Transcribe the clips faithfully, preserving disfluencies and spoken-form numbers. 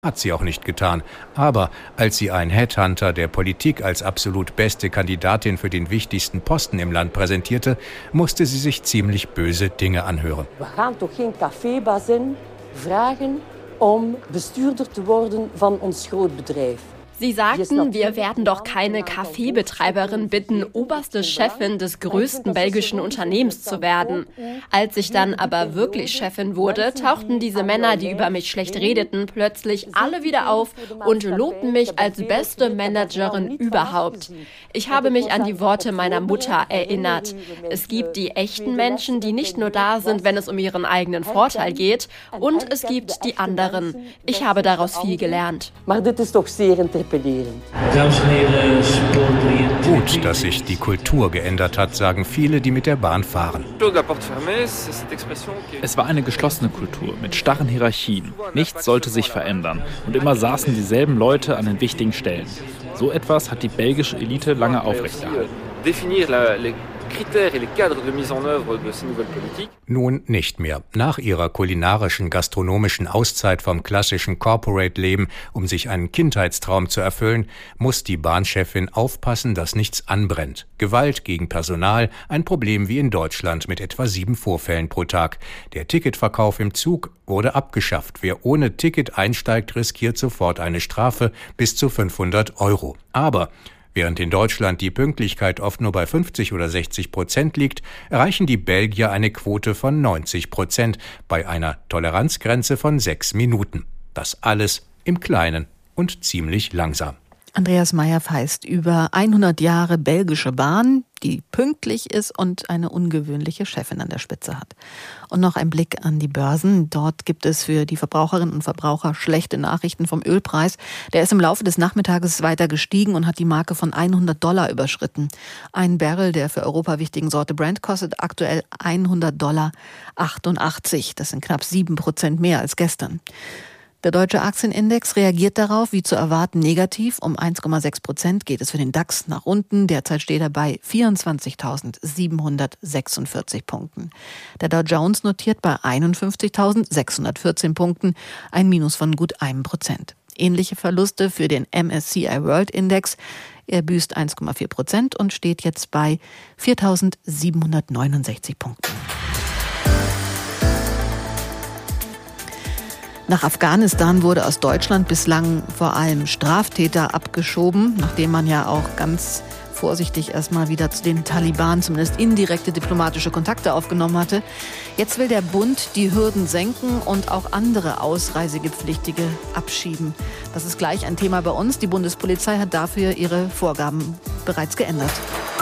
Hat sie auch nicht getan. Aber als sie ein Headhunter der Politik als absolut beste Kandidatin für den wichtigsten Posten im Land präsentierte, musste sie sich ziemlich böse Dinge anhören. We gaan toch geen cafébazin vragen om bestuurder te worden van ons grootbedrijf. Sie sagten, wir werden doch keine Kaffeebetreiberin bitten, oberste Chefin des größten belgischen Unternehmens zu werden. Als ich dann aber wirklich Chefin wurde, tauchten diese Männer, die über mich schlecht redeten, plötzlich alle wieder auf und lobten mich als beste Managerin überhaupt. Ich habe mich an die Worte meiner Mutter erinnert. Es gibt die echten Menschen, die nicht nur da sind, wenn es um ihren eigenen Vorteil geht, und es gibt die anderen. Ich habe daraus viel gelernt. Maar dit is toch zeer interpellerend. Gut, dass sich die Kultur geändert hat, sagen viele, die mit der Bahn fahren. Es war eine geschlossene Kultur mit starren Hierarchien. Nichts sollte sich verändern und immer saßen dieselben Leute an den wichtigen Stellen. So etwas hat die belgische Elite lange aufrechterhalten. Nun nicht mehr. Nach ihrer kulinarischen, gastronomischen Auszeit vom klassischen Corporate-Leben, um sich einen Kindheitstraum zu erfüllen, muss die Bahnchefin aufpassen, dass nichts anbrennt. Gewalt gegen Personal, ein Problem wie in Deutschland mit etwa sieben Vorfällen pro Tag. Der Ticketverkauf im Zug wurde abgeschafft. Wer ohne Ticket einsteigt, riskiert sofort eine Strafe bis zu fünfhundert Euro. Aber während in Deutschland die Pünktlichkeit oft nur bei fünfzig oder sechzig Prozent liegt, erreichen die Belgier eine Quote von neunzig Prozent bei einer Toleranzgrenze von sechs Minuten. Das alles im Kleinen und ziemlich langsam. Andreas Meyer-Feist über hundert Jahre belgische Bahn, die pünktlich ist und eine ungewöhnliche Chefin an der Spitze hat. Und noch ein Blick an die Börsen. Dort gibt es für die Verbraucherinnen und Verbraucher schlechte Nachrichten vom Ölpreis. Der ist im Laufe des Nachmittages weiter gestiegen und hat die Marke von hundert Dollar überschritten. Ein Barrel der für Europa wichtigen Sorte Brent kostet aktuell hundert Dollar achtundachtzig. Das sind knapp sieben Prozent mehr als gestern. Der deutsche Aktienindex reagiert darauf, wie zu erwarten, negativ. Um eins Komma sechs Prozent geht es für den DAX nach unten. Derzeit steht er bei vierundzwanzigtausendsiebenhundertsechsundvierzig Punkten. Der Dow Jones notiert bei einundfünfzigtausendsechshundertvierzehn Punkten, ein Minus von gut einem Prozent. Ähnliche Verluste für den M S C I World Index. Er büßt eins Komma vier Prozent und steht jetzt bei viertausendsiebenhundertneunundsechzig Punkten. Nach Afghanistan wurde aus Deutschland bislang vor allem Straftäter abgeschoben, nachdem man ja auch ganz vorsichtig erstmal wieder zu den Taliban zumindest indirekte diplomatische Kontakte aufgenommen hatte. Jetzt will der Bund die Hürden senken und auch andere Ausreisegepflichtige abschieben. Das ist gleich ein Thema bei uns. Die Bundespolizei hat dafür ihre Vorgaben bereits geändert.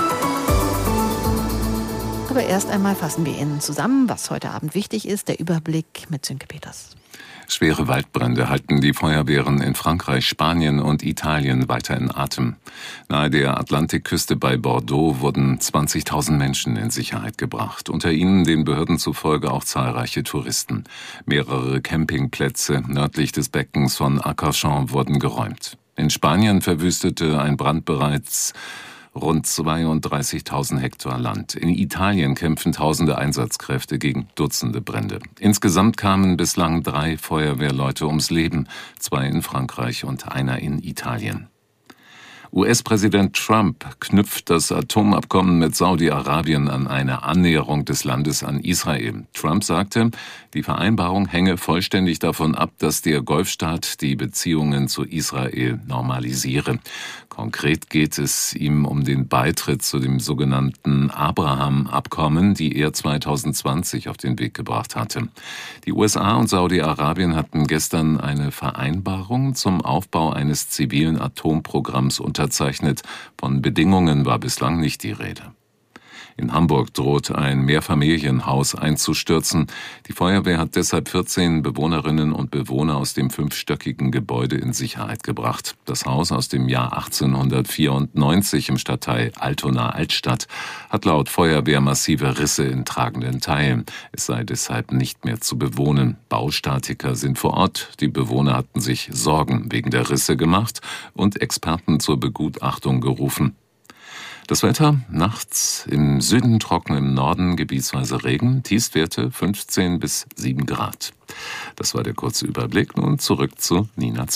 Aber erst einmal fassen wir Ihnen zusammen, was heute Abend wichtig ist. Der Überblick mit Sönke Peters. Schwere Waldbrände halten die Feuerwehren in Frankreich, Spanien und Italien weiter in Atem. Nahe der Atlantikküste bei Bordeaux wurden zwanzigtausend Menschen in Sicherheit gebracht. Unter ihnen den Behörden zufolge auch zahlreiche Touristen. Mehrere Campingplätze nördlich des Beckens von Arcachon wurden geräumt. In Spanien verwüstete ein Brand bereits rund zweiunddreißigtausend Hektar Land. In Italien kämpfen tausende Einsatzkräfte gegen Dutzende Brände. Insgesamt kamen bislang drei Feuerwehrleute ums Leben, zwei in Frankreich und einer in Italien. U S-Präsident Trump knüpft das Atomabkommen mit Saudi-Arabien an eine Annäherung des Landes an Israel. Trump sagte, die Vereinbarung hänge vollständig davon ab, dass der Golfstaat die Beziehungen zu Israel normalisiere. Konkret geht es ihm um den Beitritt zu dem sogenannten Abraham-Abkommen, die er zweitausendzwanzig auf den Weg gebracht hatte. Die U S A und Saudi-Arabien hatten gestern eine Vereinbarung zum Aufbau eines zivilen Atomprogramms unterzeichnet. Von Bedingungen war bislang nicht die Rede. In Hamburg droht ein Mehrfamilienhaus einzustürzen. Die Feuerwehr hat deshalb vierzehn Bewohnerinnen und Bewohner aus dem fünfstöckigen Gebäude in Sicherheit gebracht. Das Haus aus dem Jahr achtzehnhundertvierundneunzig im Stadtteil Altona-Altstadt hat laut Feuerwehr massive Risse in tragenden Teilen. Es sei deshalb nicht mehr zu bewohnen. Baustatiker sind vor Ort. Die Bewohner hatten sich Sorgen wegen der Risse gemacht und Experten zur Begutachtung gerufen. Das Wetter, nachts im Süden trocken, im Norden gebietsweise Regen, Tiefstwerte fünfzehn bis sieben Grad. Das war der kurze Überblick. Nun zurück zu Nina Zimmer.